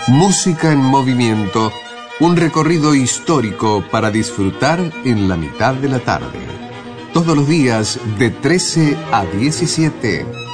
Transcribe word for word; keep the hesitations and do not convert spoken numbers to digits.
Música en movimiento, un recorrido histórico para disfrutar en la mitad de la tarde. Todos los días de trece a diecisiete.